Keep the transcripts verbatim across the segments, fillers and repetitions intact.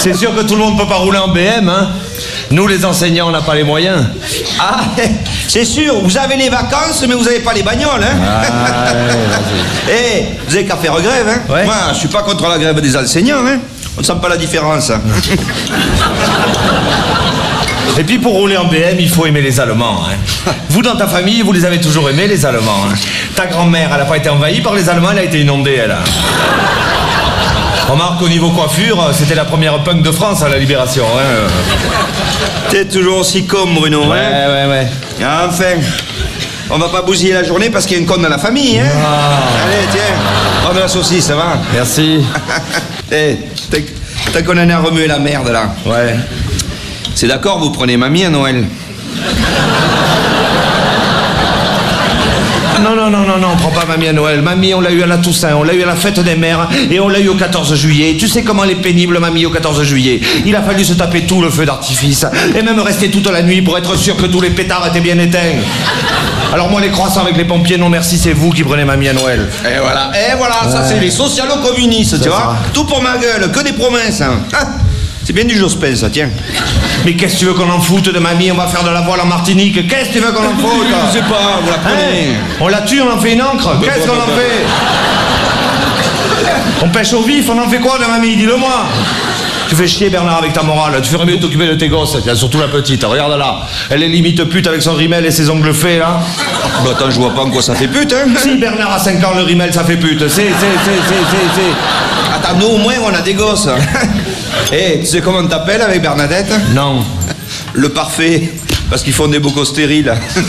C'est sûr que tout le monde ne peut pas rouler en B M, hein. Nous, les enseignants, on n'a pas les moyens. Ah, c'est sûr, vous avez les vacances, mais vous n'avez pas les bagnoles, hein. Ah, ouais, vas-y. Eh, vous avez qu'à faire grève, hein. Ouais. Moi, je suis pas contre la grève des enseignants, hein. On ne sent pas la différence. Et puis pour rouler en B M, il faut aimer les Allemands. Hein. Vous, dans ta famille, vous les avez toujours aimés, les Allemands. Hein. Ta grand-mère, elle n'a pas été envahie par les Allemands, elle a été inondée, elle. Remarque, au niveau coiffure, c'était la première punk de France à la Libération. Hein. T'es toujours aussi con, Bruno. Ouais, hein. ouais, ouais. Enfin, on va pas bousiller la journée parce qu'il y a une conne dans la famille, hein. Ah. Allez, tiens, prends de la saucisse, ça va. Merci. Eh, t'as qu'on en a remué la merde, là. Ouais. C'est d'accord, vous prenez mamie à Noël? Non, non, non, non, non, on prend pas mamie à Noël. Mamie, on l'a eu à la Toussaint, on l'a eu à la fête des mères et on l'a eu au quatorze juillet. Tu sais comment elle est pénible, mamie, au quatorze juillet. Il a fallu se taper tout le feu d'artifice et même rester toute la nuit pour être sûr que tous les pétards étaient bien éteints. Alors moi, les croissants avec les pompiers, non merci, c'est vous qui prenez mamie à Noël. Et voilà, et voilà, ouais. Ça c'est les socialo-communistes, tu vois. Tout pour ma gueule, que des promesses. Hein. Ah, c'est bien du Jospin, ça, tiens. Mais qu'est-ce que tu veux qu'on en foute de mamie? On va faire de la voile en Martinique. Qu'est-ce que tu veux qu'on en foute? Je sais pas, vous la prenez. Hein? On la tue, on en fait une encre. Qu'est-ce qu'on en fait? On pêche au vif, on en fait quoi de mamie? Dis-le-moi. Tu fais chier Bernard avec ta morale. Tu ferais mieux de t'occuper de tes gosses. Tiens, surtout la petite. Regarde là. Elle est limite pute avec son rimel et ses ongles faits là. Bah attends, je vois pas en quoi ça fait pute, hein. Si Bernard a cinq ans, le rimel ça fait pute. C'est, c'est, c'est, c'est, c'est, c'est. Attends, nous au moins on a des gosses. Eh, hey, tu sais comment on t'appelle avec Bernadette? Non. Le parfait. Parce qu'ils font des bocaux stériles.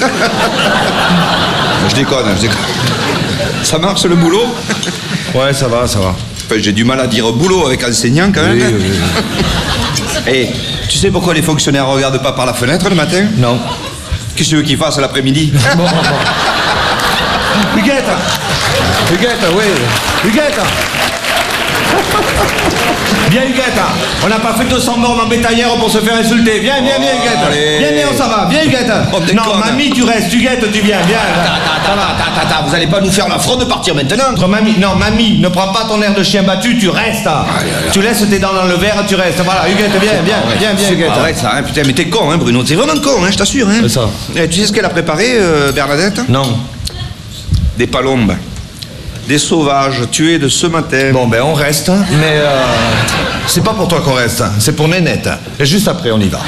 Je déconne, je déconne. Ça marche le boulot? Ouais, ça va, ça va. Enfin, j'ai du mal à dire boulot avec enseignant quand même. Oui, oui, oui. Eh, hey, tu sais pourquoi les fonctionnaires regardent pas par la fenêtre le matin? Non. Qu'est-ce que tu veux qu'ils fassent l'après-midi? Bon, bon. Huguette! Huguette, oui. Huguette! Viens Huguette, on n'a pas fait deux cents bornes en bétaillère pour se faire insulter. Viens, viens, viens Huguette. Allez. Viens, viens, on s'en va. Viens Huguette. Oh, non, mamie, tu restes. Huguette, tu viens. Viens. Attends, attends, attends, vous allez pas nous faire l'affront de partir maintenant? Entre mamie, non, mamie, ne prends pas ton air de chien battu, tu restes. Aïe, aïe, aïe. Tu laisses tes dents dans le verre, tu restes. Voilà, Huguette, viens, viens, ouais, viens, viens, Huguette. Arrête ça, hein, putain, mais t'es con, hein, Bruno. T'es vraiment con, hein, je t'assure, hein. C'est ça. Eh, tu sais ce qu'elle a préparé, euh, Bernadette? Non. Des palombes. Des sauvages tués de ce matin. Bon, ben on reste, mais euh, c'est pas pour toi qu'on reste, c'est pour Nénette. Et juste après, on y va.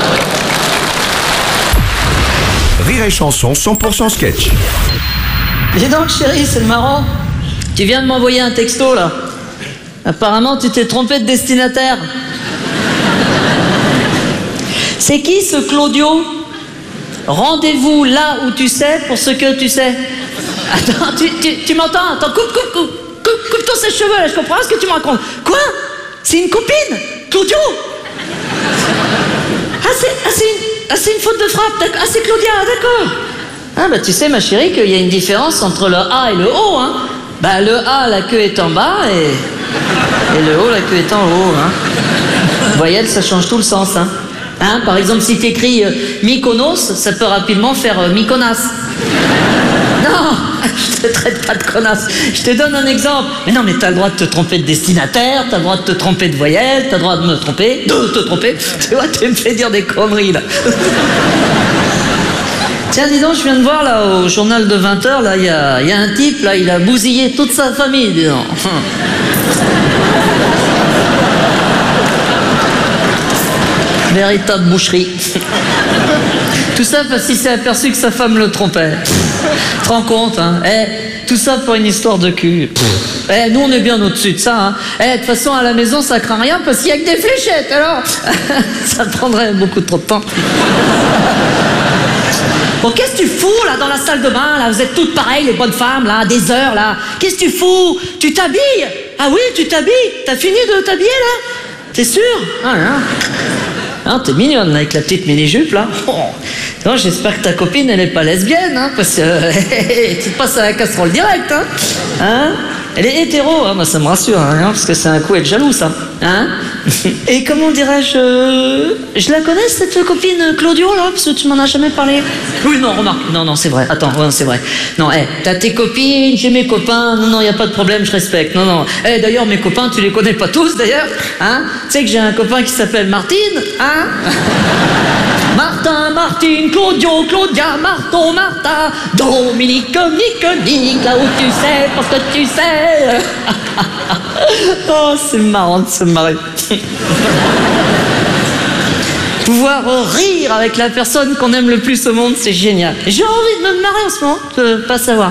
Rire et chanson cent pour cent sketch. Dis donc, chérie, c'est marrant. Tu viens de m'envoyer un texto, là. Apparemment, tu t'es trompé de destinataire. C'est qui, ce Claudio? Rendez-vous là où tu sais pour ce que tu sais. Attends, tu, tu, tu m'entends? Attends, coupe, coupe, coupe, coupe, coupe tous ses cheveux, là, je comprends ce que tu me racontes. Quoi? C'est une copine? Claudio? Ah, c'est ah, une, ah, une faute de frappe, d'accord. Ah, c'est Claudia, d'accord. Ah, bah, tu sais, ma chérie, qu'il y a une différence entre le A et le O, hein. Bah, le A, la queue est en bas, et, et le O, la queue est en haut, hein. Voyelle, ça change tout le sens, hein. Hein, par exemple, si tu écris euh, Mykonos, ça peut rapidement faire euh, Mykonas. Non, je te traite pas de connasse. Je te donne un exemple. Mais non, mais t'as le droit de te tromper de destinataire, t'as le droit de te tromper de voyelle, t'as le droit de me tromper, de te tromper. Tu vois, tu me fais dire des conneries, là. Tiens, dis donc, je viens de voir, là, au journal de vingt heures, là, il y a, y a un type, là, il a bousillé toute sa famille, dis donc. Véritable boucherie. Tout ça parce qu'il s'est aperçu que sa femme le trompait. Tu te rends compte, hein? Eh, tout ça pour une histoire de cul. Eh, nous on est bien au-dessus de ça, hein? Eh, de toute façon à la maison ça craint rien parce qu'il y a que des fléchettes, alors ça te prendrait beaucoup trop de temps. Bon, qu'est-ce que tu fous là dans la salle de bain là? Vous êtes toutes pareilles, les bonnes femmes là, des heures là. Qu'est-ce que tu fous? Tu t'habilles? Ah oui, tu t'habilles? T'as fini de t'habiller là? T'es sûr? Ah non. Ah, t'es mignonne là, avec la petite mini-jupe là. Oh. Non, j'espère que ta copine elle est pas lesbienne, hein, parce que euh, tu te passes à la casserole direct, hein. Hein? Elle est hétéro, hein, bah, ça me rassure, hein, parce que c'est un coup être jaloux ça. Hein? Et comment dirais-je, euh, je la connais cette copine Claudio là, parce que tu m'en as jamais parlé. Oui, non, remarque, non, non, c'est vrai. Attends, ouais, c'est vrai. Non, hé, hey, t'as tes copines, j'ai mes copains. Non, non, y a pas de problème, je respecte. Non, non. Eh, hey, d'ailleurs, mes copains, tu les connais pas tous, d'ailleurs, hein. Tu sais que j'ai un copain qui s'appelle Martine, hein. Martin, Martine, Claudio, Claudia, Marton, Martha, Dominique, Nick, Nick, là où tu sais, parce que tu sais. Oh, c'est marrant de se marrer. Pouvoir rire avec la personne qu'on aime le plus au monde, c'est génial. J'ai envie de me marrer en ce moment, je peux pas savoir.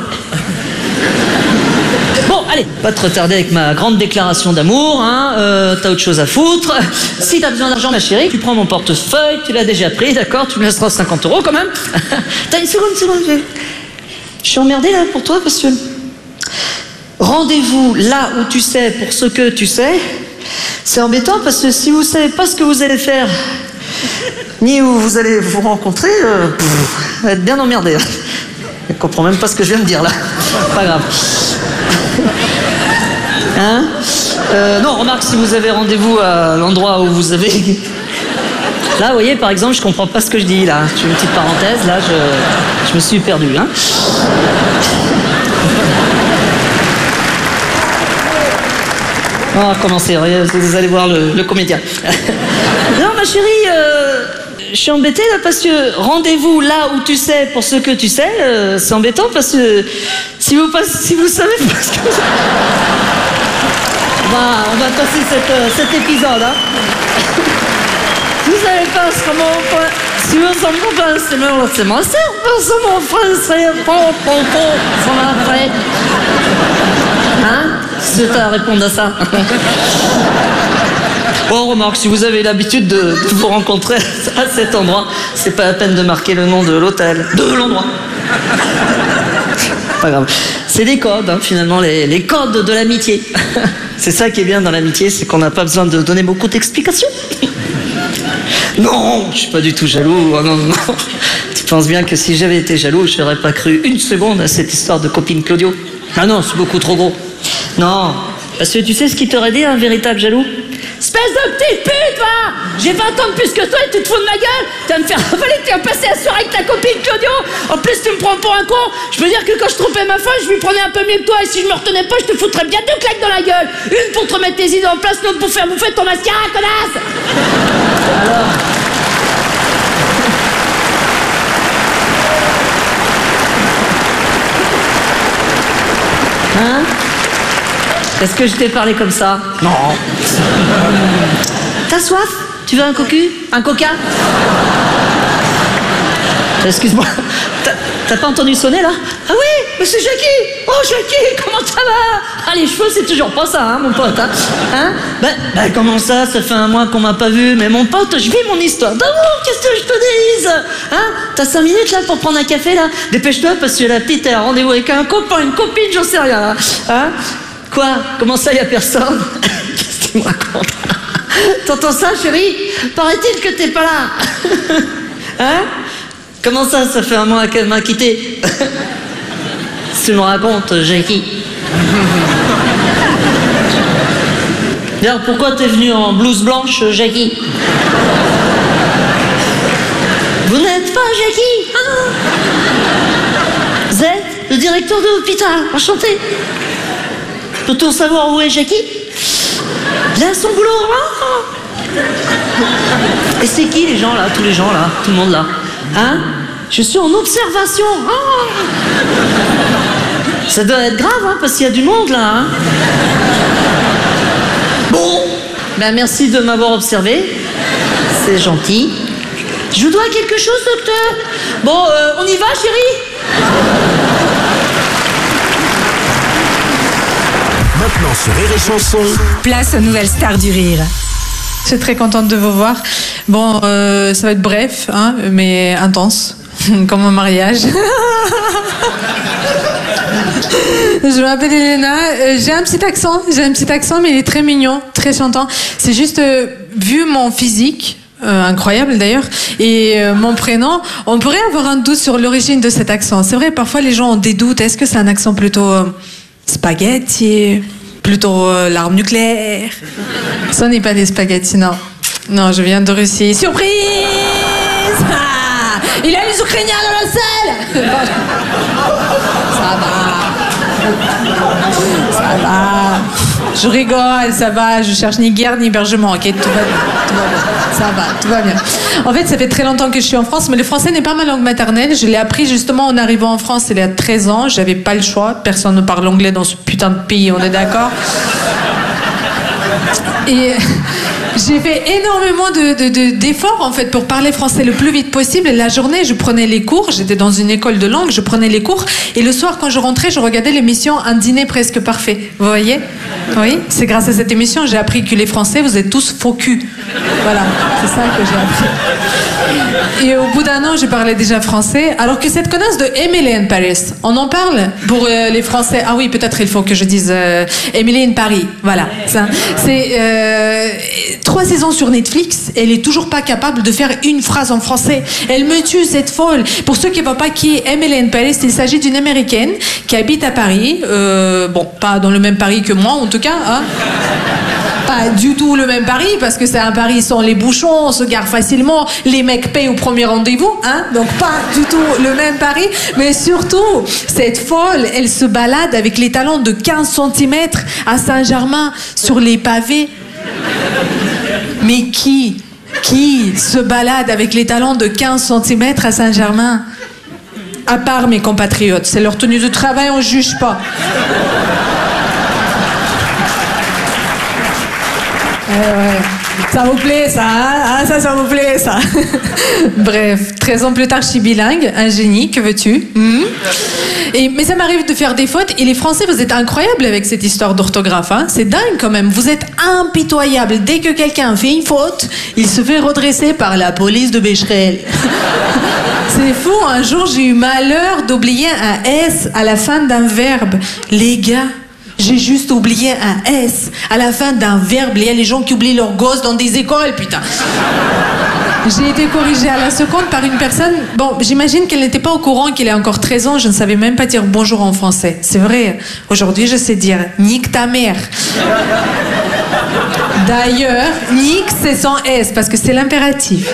Bon, allez, pas te retarder avec ma grande déclaration d'amour, hein, euh, t'as autre chose à foutre. Si t'as besoin d'argent, ma chérie, tu prends mon portefeuille, tu l'as déjà pris, d'accord, tu me laisseras cinquante euros quand même. T'as une seconde, une seconde, je... je suis emmerdée là pour toi parce que... Rendez-vous là où tu sais pour ce que tu sais, c'est embêtant parce que si vous savez pas ce que vous allez faire, ni où vous allez vous rencontrer, euh, pff, vous allez être bien emmerdé. Je comprends même pas ce que je viens de dire là. Pas grave. Hein euh, Non, remarque, si vous avez rendez-vous à l'endroit où vous avez... Là, vous voyez, par exemple, je comprends pas ce que je dis, là. Je fais une petite parenthèse, là, je, je me suis perdu, hein. On va commencer, vous allez voir le, le comédien. Non, ma chérie, euh, je suis embêtée, là, parce que rendez-vous là où tu sais pour ce que tu sais, euh, c'est embêtant, parce que si vous, passe, si vous savez pas ce que... On va, on va passer cette, euh, cet épisode, hein. Si vous savez pas comment on peut... Si vous en pouvez pas, c'est mon c'est mon cerveau, c'est mon frère, c'est mon frère, c'est mon frère. Hein? Si tu as à répondre à ça. Bon, remarque, si vous avez l'habitude de, de vous rencontrer à cet endroit, c'est pas la peine de marquer le nom de l'hôtel, de l'endroit. Pas grave. C'est des codes, hein, finalement, les, les codes de l'amitié. C'est ça qui est bien dans l'amitié, c'est qu'on n'a pas besoin de donner beaucoup d'explications. Non, je suis pas du tout jaloux. Oh, non, non. Tu penses bien que si j'avais été jaloux, je n'aurais pas cru une seconde à cette histoire de copine Claudio. Ah non, c'est beaucoup trop gros. Non, parce que tu sais ce qu'il t'aurait dit, un véritable jaloux? Espèce de petite pute, va! J'ai vingt ans de plus que toi et tu te fous de ma gueule! Tu vas me faire avaler, tu vas passer la soirée avec ta copine Claudio! En plus, tu me prends pour un con! Je veux dire que quand je trompais ma femme, je lui prenais un peu mieux que toi, et si je me retenais pas, je te foutrais bien deux claques dans la gueule! Une pour te remettre tes idées en place, l'autre pour faire bouffer ton mascara, connasse! Alors... Hein? Est-ce que je t'ai parlé comme ça? Non. T'as soif? Tu veux un cocu? Un coca? Excuse-moi, t'as pas entendu sonner là? Ah oui, mais c'est Jackie! Oh Jackie, comment ça va? Ah les cheveux c'est toujours pas ça, hein mon pote, hein? Hein? Ben, ben comment ça? Ça fait un mois qu'on m'a pas vu, mais mon pote, je vis mon histoire d'amour, qu'est-ce que je te dise? Hein? T'as cinq minutes là pour prendre un café là? Dépêche-toi parce que la petite elle a rendez-vous avec un copain, une copine, j'en sais rien là. Hein? Quoi? Comment ça y a personne? Qu'est-ce qu'il me raconte? T'entends ça chérie? Paraît-il que t'es pas là? Hein? Comment ça, ça fait un mois qu'elle m'a quitté? Tu me racontes, Jackie. D'ailleurs, pourquoi t'es venu en blouse blanche, Jackie? Vous n'êtes pas Jackie? Ah. Vous êtes le directeur de l'hôpital, enchanté. Peut-on savoir où est Jackie? Là, son boulot. Ah. Et c'est qui les gens là, tous les gens là, tout le monde là? Hein? Je suis en observation. Oh, ça doit être grave, hein, parce qu'il y a du monde là. Hein? Bon, ben merci de m'avoir observé. C'est gentil. Je vous dois quelque chose, docteur? Bon, euh, on y va, chérie? Maintenant sur Rire et Chanson, place aux nouvelles stars du rire. Je suis très contente de vous voir. Bon, euh, ça va être bref, hein, mais intense, comme mon mariage. Je m'appelle Elena. Euh, j'ai un petit accent, j'ai un petit accent, mais il est très mignon, très chantant. C'est juste, euh, vu mon physique, euh, incroyable d'ailleurs, et euh, mon prénom, on pourrait avoir un doute sur l'origine de cet accent. C'est vrai, parfois les gens ont des doutes. Est-ce que c'est un accent plutôt euh, spaghetti, Plutôt euh, l'arme nucléaire. Ce n'est pas des spaghettis, non. Non, je viens de Russie. Surprise! Ah, il y a les Ukrainiens dans la salle! Ça va. Ça va. Je rigole, ça va. Je cherche ni guerre ni hébergement, ok? Tout va bien. Tout va bien. Ça va, tout va bien. En fait, ça fait très longtemps que je suis en France, mais le français n'est pas ma langue maternelle. Je l'ai appris justement en arrivant en France il y a treize ans. J'avais pas le choix. Personne ne parle anglais dans ce putain de pays, on est d'accord? Et j'ai fait énormément de, de, de, d'efforts en fait pour parler français le plus vite possible. Et la journée, je prenais les cours. J'étais dans une école de langue, je prenais les cours. Et le soir, quand je rentrais, je regardais l'émission Un dîner presque parfait. Vous voyez? Oui, c'est grâce à cette émission j'ai appris que les Français, vous êtes tous faux cul. Voilà, c'est ça que j'ai appris. Et au bout d'un an, je parlais déjà français. Alors que cette connasse de Emily in Paris, on en parle pour euh, les Français. Ah oui, peut-être il faut que je dise euh, Emily in Paris. Voilà, ça. C'est euh, trois saisons sur Netflix. Elle est toujours pas capable de faire une phrase en français. Elle me tue, cette folle. Pour ceux qui ne voient pas qui est Emily in Paris, il s'agit d'une Américaine qui habite à Paris. Euh, bon, pas dans le même Paris que moi, en tout cas. Hein. Pas du tout le même Paris, parce que c'est un Paris sans les bouchons, on se gare facilement, les mecs payent au premier rendez-vous, hein, donc pas du tout le même Paris. Mais surtout, cette folle, elle se balade avec les talons de quinze centimètres à Saint-Germain sur les pavés. Mais qui, qui se balade avec les talons de quinze centimètres à Saint-Germain? À part mes compatriotes, c'est leur tenue de travail, on juge pas. Ouais, ouais. Ça vous plaît, ça, hein? Ah, ça, ça vous plaît, ça. Bref, treize ans plus tard, je suis bilingue, un génie, que veux-tu? mmh. Et, mais ça m'arrive de faire des fautes, et les Français, vous êtes incroyables avec cette histoire d'orthographe, hein? C'est dingue quand même, vous êtes impitoyables. Dès que quelqu'un fait une faute, il se fait redresser par la police de Becherel. C'est fou, un jour, j'ai eu malheur d'oublier un S à la fin d'un verbe. Les gars, j'ai juste oublié un S à la fin d'un verbe. Il y a les gens qui oublient leurs gosses dans des écoles, putain. J'ai été corrigée à la seconde par une personne. Bon, j'imagine qu'elle n'était pas au courant qu'il a encore treize ans. Je ne savais même pas dire bonjour en français. C'est vrai. Aujourd'hui, je sais dire nique ta mère. D'ailleurs, nique, c'est sans S parce que c'est l'impératif.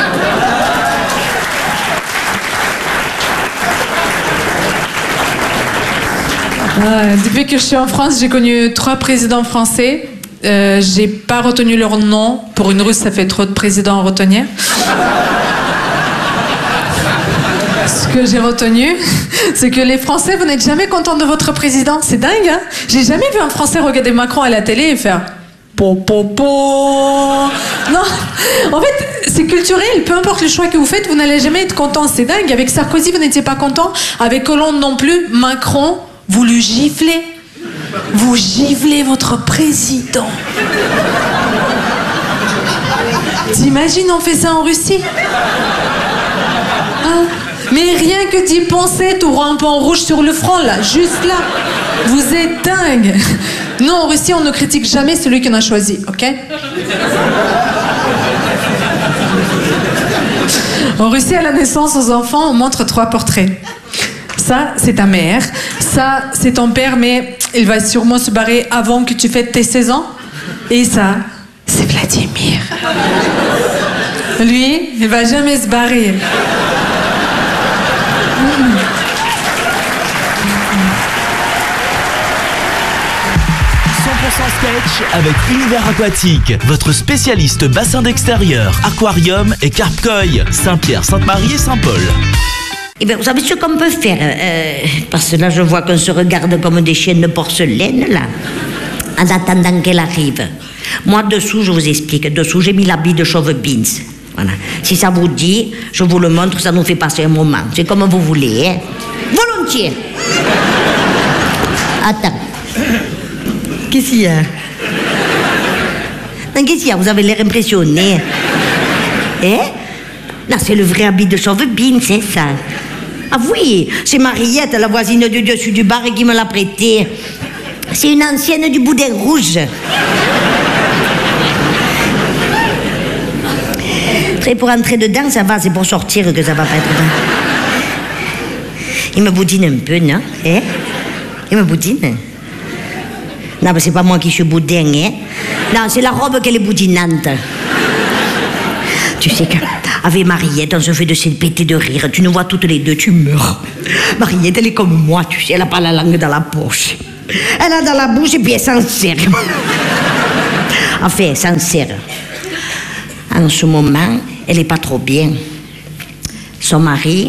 Euh, depuis que je suis en France, j'ai connu trois présidents français. Euh, j'ai pas retenu leur nom. Pour une Russe, ça fait trop de présidents à retenir. Ce que j'ai retenu, c'est que les Français, vous n'êtes jamais contents de votre président. C'est dingue, hein? J'ai jamais vu un Français regarder Macron à la télé et faire po po po. Non, en fait, c'est culturel. Peu importe le choix que vous faites, vous n'allez jamais être content. C'est dingue. Avec Sarkozy, vous n'étiez pas content. Avec Hollande non plus. Macron, vous le giflez. Vous giflez votre président. T'imagines, on fait ça en Russie? Hein? Mais rien que d'y penser, t'auras un point rouge sur le front, là, juste là. Vous êtes dingue. Non, en Russie, on ne critique jamais celui qu'on a choisi, ok? En Russie, à la naissance, aux enfants, on montre trois portraits. Ça, c'est ta mère. Ça, c'est ton père, mais il va sûrement se barrer avant que tu fêtes tes seize ans. Et ça, c'est Vladimir. Lui, il va jamais se barrer. cent pour cent sketch avec Univers Aquatique, votre spécialiste bassin d'extérieur, aquarium et carpe-koi, Saint-Pierre, Sainte-Marie et Saint-Paul. Eh bien, vous savez ce qu'on peut faire euh, parce que là, je vois qu'on se regarde comme des chiennes de porcelaine, là. En attendant qu'elle arrive. Moi, dessous, je vous explique. Dessous, j'ai mis l'habit de chauve beans. Voilà. Si ça vous dit, je vous le montre, ça nous fait passer un moment. C'est comme vous voulez, hein. Volontiers. Attends. Qu'est-ce qu'il y a? Non, qu'est-ce qu'il y a? Vous avez l'air impressionné. Hein? Non, c'est le vrai habit de chauve beans, c'est ça. Ah oui, c'est Mariette, la voisine du dessus du bar, qui me l'a prêté. C'est une ancienne du Boudin Rouge. Après, pour entrer dedans, ça va, c'est pour sortir que ça va pas être dedans. Il me boudine un peu, non? Hein? Il me boudine. Non, mais c'est pas moi qui suis boudin, hein. Non, c'est la robe qu'elle est boudinante. Tu sais qu'avec Mariette, on se fait de ces pétés de rire. Tu nous vois toutes les deux, tu meurs. Mariette, elle est comme moi, tu sais, elle a pas la langue dans la poche. Elle a dans la bouche et puis elle s'en sert. Enfin, elle s'en sert. En ce moment, elle est pas trop bien. Son mari...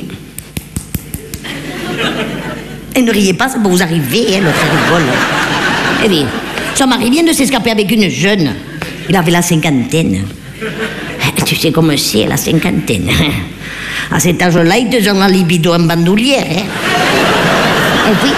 Et ne riez pas, ça peut vous arriver, hein, l'autre rigole. Eh bien, son mari vient de s'escaper avec une jeune. Il avait la cinquantaine. Tu sais comment c'est, la cinquantaine. À cet âge-là, ils te donnent la libido en bandoulière. Hein. Et puis...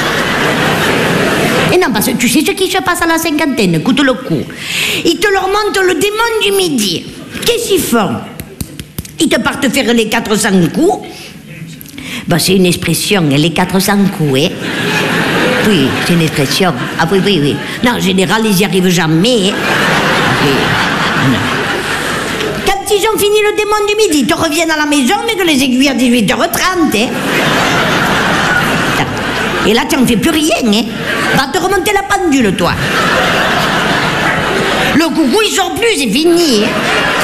Et non, parce que tu sais ce qui se passe à la cinquantaine, écoute le coup. Ils te leur montent le démon du midi. Qu'est-ce qu'ils font? Ils te partent faire les quatre cents coups. Ben, c'est une expression, les quatre cents coups, hein. Oui, c'est une expression. Ah oui, oui, oui. Non, en général, ils n'y arrivent jamais. Hein. Oui. Non. Quand ils ont fini le démon du midi, ils te reviennent à la maison, mais que les aiguilles à dix-huit heures trente. Hein. Et là, tu n'en fais plus rien. Hein. Va te remonter la pendule, toi. Le coucou, il sort plus, c'est fini. Hein.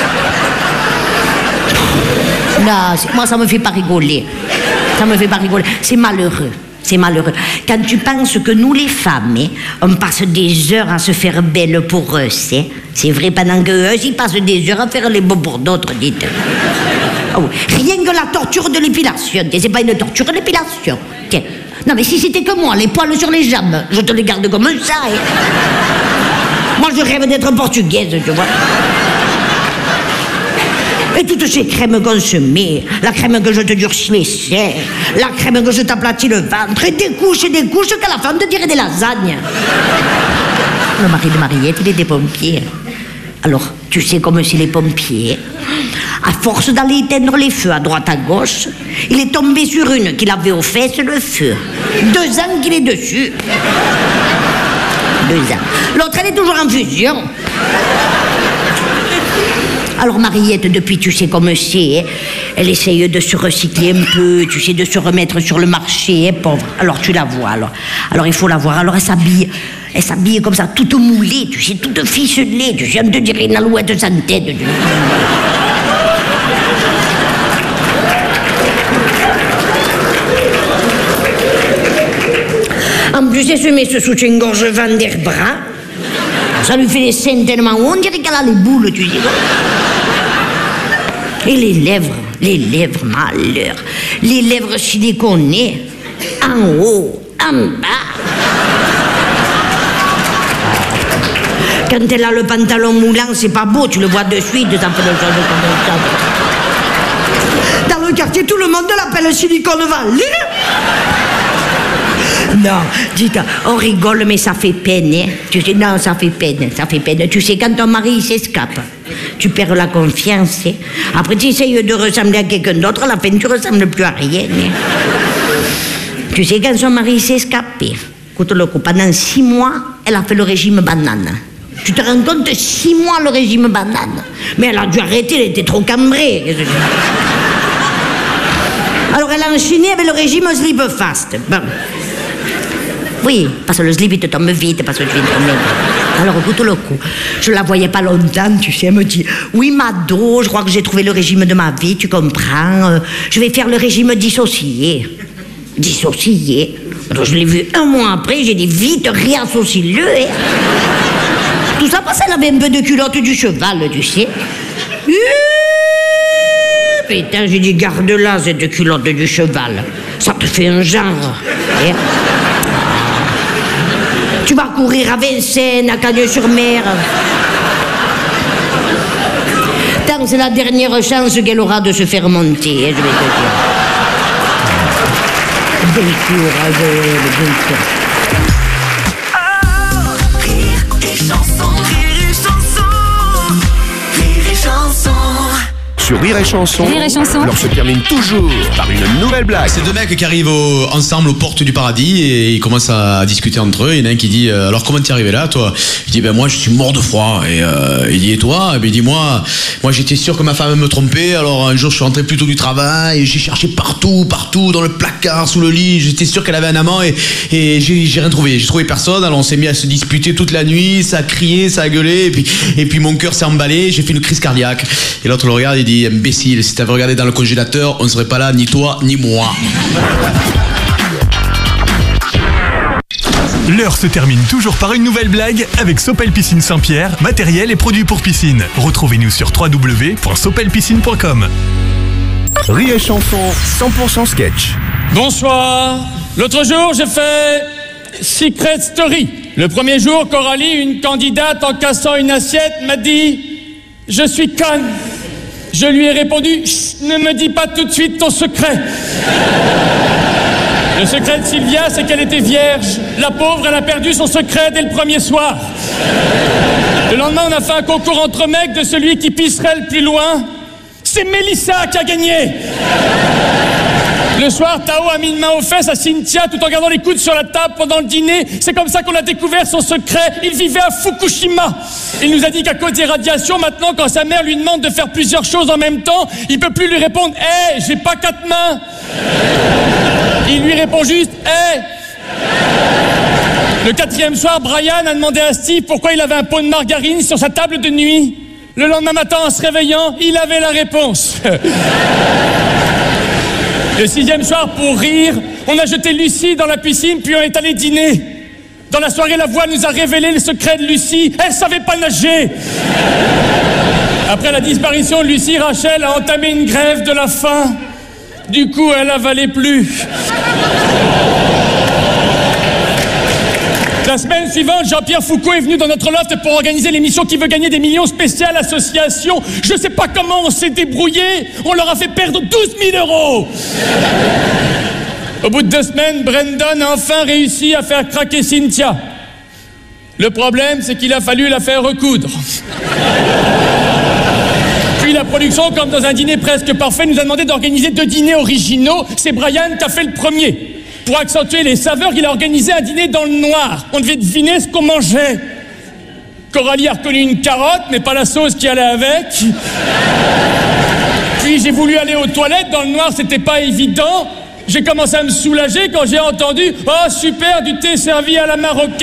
Non, moi, ça me fait pas rigoler. Ça me fait pas rigoler. C'est malheureux. C'est malheureux. Quand tu penses que nous, les femmes, hein, on passe des heures à se faire belle pour eux, hein. C'est vrai, pendant qu'eux, ils passent des heures à faire les beaux pour d'autres, dites. Oh, rien que la torture de l'épilation. C'est pas une torture, l'épilation. Tiens. Non, mais si c'était que moi, les poils sur les jambes, je te les garde comme ça. Hein. Moi, je rêve d'être portugaise, tu vois. Et toutes ces crèmes qu'on se met, la crème que je te durcis les seins, la crème que je t'aplatis le ventre, et des couches et des couches qu'à la fin on te dirait des lasagnes. Le mari de Mariette, il était pompier. Alors, tu sais comme c'est les pompiers. À force d'aller éteindre les feux à droite à gauche, il est tombé sur une qui l'avait aux fesses le feu. Deux ans qu'il est dessus. Deux ans. L'autre, elle est toujours en fusion. Alors Mariette, depuis, tu sais comme c'est, hein, elle essaye de se recycler un peu, tu sais, de se remettre sur le marché, hein, pauvre. Alors tu la vois, alors. Alors il faut la voir. Alors elle s'habille, elle s'habille comme ça, toute moulée, tu sais, toute ficelée, tu sais, on te dirait une alouette sans tête. Tu... En plus, elle se met ce soutien-gorge Van der Bras. Ça lui fait les seins tellement hauts, on dirait qu'elle a les boules, tu sais. Et les lèvres, les lèvres, malheur. Les lèvres siliconées, en haut, en bas. Quand elle a le pantalon moulant, c'est pas beau, tu le vois de suite, ça fait le genre de comme ça. Dans le quartier, tout le monde l'appelle Silicone Valley. Non, dites, on rigole, mais ça fait peine, hein. Tu sais, non, ça fait peine, ça fait peine. Tu sais, quand ton mari s'escape, tu perds la confiance, hein. Après, tu essayes de ressembler à quelqu'un d'autre, à la fin, tu ressembles plus à rien, hein. Tu sais, quand son mari s'est escapé, écoute le coup, pendant six mois, elle a fait le régime banane. Tu te rends compte, six mois le régime banane. Mais elle a dû arrêter, elle était trop cambrée. Alors, elle a enchaîné avec le régime slip fast. Bon. Oui, parce que le slip, il te tombe vite, parce que tu viens de tomber. Alors, écoute le coup. Je la voyais pas longtemps, tu sais, elle me dit, oui, Mado, je crois que j'ai trouvé le régime de ma vie, tu comprends. Euh, je vais faire le régime dissocié. Dissocié. Alors, je l'ai vu un mois après, j'ai dit, vite, réassocie-le. Hein. Tout ça parce qu'elle avait un peu de culotte du cheval, tu sais. Euh, putain, j'ai dit, garde-la, cette culotte du cheval. Ça te fait un genre. Hein. Tu vas courir à Vincennes, à Cagnes-sur-Mer. Tant c'est la dernière chance qu'elle aura de se faire monter, hein, je vais te dire. Bien sûr, bien sûr. Rire et chanson, rire et chanson, rire et chanson. sur Rire et Chanson. Rire et Chanson. Leur se termine toujours par une nouvelle blague. C'est deux mecs qui arrivent au- ensemble aux portes du paradis et ils commencent à discuter entre eux. Il y en a un qui dit euh, alors comment t'es arrivé là toi? Il dit ben moi je suis mort de froid. Et euh, il dit et toi? Et ben il dit moi moi j'étais sûr que ma femme me trompait. Alors un jour je suis rentré plus tôt du travail et j'ai cherché partout partout dans le placard, sous le lit. J'étais sûr qu'elle avait un amant et, et j'ai, j'ai rien trouvé. J'ai trouvé personne. Alors on s'est mis à se disputer toute la nuit. Ça a crié, ça a gueulé et puis et puis mon cœur s'est emballé. J'ai fait une crise cardiaque. Et l'autre le regarde et dit imbécile, si t'avais regardé dans le congélateur, on ne serait pas là, ni toi, ni moi. L'heure se termine toujours par une nouvelle blague avec Sopel Piscine Saint-Pierre, matériel et produits pour piscine. Retrouvez-nous sur w w w point sopel piscine point com. Rire et Chanson, cent pour cent sketch. Bonsoir. L'autre jour, j'ai fait Secret Story. Le premier jour, Coralie, une candidate, en cassant une assiette, m'a dit « Je suis conne ». Je lui ai répondu « Chut, ne me dis pas tout de suite ton secret ». Le secret de Sylvia, c'est qu'elle était vierge. La pauvre, elle a perdu son secret dès le premier soir. Le lendemain, on a fait un concours entre mecs de celui qui pisserait le plus loin. C'est Mélissa qui a gagné. Le soir, Tao a mis une main aux fesses à Cynthia tout en gardant les coudes sur la table pendant le dîner. C'est comme ça qu'on a découvert son secret. Il vivait à Fukushima. Il nous a dit qu'à cause des radiations, maintenant, quand sa mère lui demande de faire plusieurs choses en même temps, il peut plus lui répondre « Hé, hey, j'ai pas quatre mains !» Il lui répond juste « Hé hey !» Le quatrième soir, Brian a demandé à Steve pourquoi il avait un pot de margarine sur sa table de nuit. Le lendemain matin, en se réveillant, il avait la réponse. Le sixième soir, pour rire, on a jeté Lucie dans la piscine, puis on est allé dîner. Dans la soirée, la voix nous a révélé le secret de Lucie. Elle savait pas nager. Après la disparition de Lucie, Rachel a entamé une grève de la faim. Du coup, elle avalait plus. La semaine suivante, Jean-Pierre Foucault est venu dans notre loft pour organiser l'émission Qui veut gagner des millions spéciale association. Je sais pas comment on s'est débrouillé. On leur a fait perdre douze mille euros. Au bout de deux semaines, Brandon a enfin réussi à faire craquer Cynthia. Le problème, c'est qu'il a fallu la faire recoudre. Puis la production, comme dans un dîner presque parfait, nous a demandé d'organiser deux dîners originaux. C'est Brian qui a fait le premier. Pour accentuer les saveurs, il a organisé un dîner dans le noir. On devait deviner ce qu'on mangeait. Coralie a reconnu une carotte, mais pas la sauce qui allait avec. Puis j'ai voulu aller aux toilettes. Dans le noir, c'était pas évident. J'ai commencé à me soulager quand j'ai entendu « Oh, super, du thé servi à la marocaine !»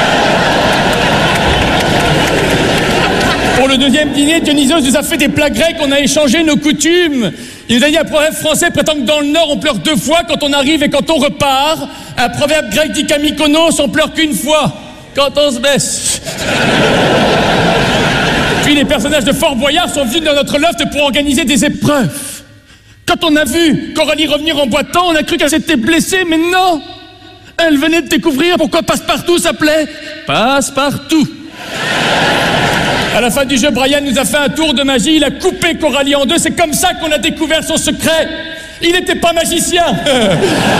Pour le deuxième dîner, Dionysos nous a fait des plats grecs, on a échangé nos coutumes. Il nous a dit un proverbe français prétend que dans le Nord, on pleure deux fois quand on arrive et quand on repart. Un proverbe grec dit qu'à Mykonos, on pleure qu'une fois, quand on se baisse. Puis les personnages de Fort Boyard sont venus dans notre loft pour organiser des épreuves. Quand on a vu Coralie revenir en boitant, on a cru qu'elle s'était blessée, mais non. Elle venait de découvrir pourquoi Passepartout s'appelait Passepartout. À la fin du jeu, Brian nous a fait un tour de magie. Il a coupé Coralie en deux. C'est comme ça qu'on a découvert son secret. Il n'était pas magicien.